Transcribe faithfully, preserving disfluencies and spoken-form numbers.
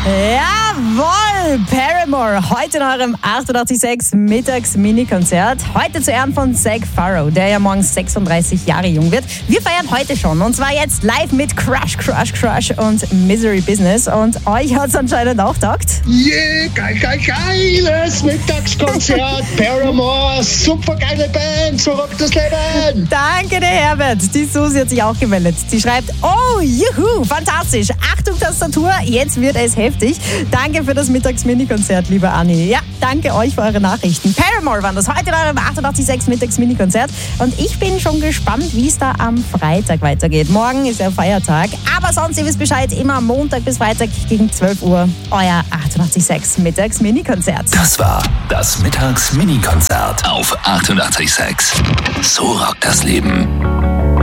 Jawohl, Paramore, heute in eurem achtundachtzig Komma sechs Mittags-Mini-Konzert. Heute zu Ehren von Zac Farro, der ja morgen sechsunddreißig Jahre jung wird. Wir feiern heute schon und zwar jetzt live mit Crush, Crush, Crush und Misery Business. Und euch hat es anscheinend auch taugt. Yeah, geil, geil, geiles Mittagskonzert. Paramore, super geile Band, so rockt das Leben. Danke, der Herbert. Die Susi hat sich auch gemeldet. Sie schreibt, oh, juhu, fantastisch. Achtung, Tastatur, jetzt wird es heftig. Danke für das Mittags-Mini-Konzert, liebe Anni. Ja, danke euch für eure Nachrichten. Paramore waren das heute in eurem achtundachtzig Komma sechs Mittags-Mini-Konzert. Und ich bin schon gespannt, wie es da am Freitag weitergeht. Morgen ist ja Feiertag. Aber sonst, ihr wisst Bescheid, immer Montag bis Freitag gegen zwölf Uhr. Euer achtundachtzig Komma sechs Mittags-Mini-Konzert. Das war das Mittags-Mini-Konzert auf achtundachtzig Komma sechs. So rockt das Leben.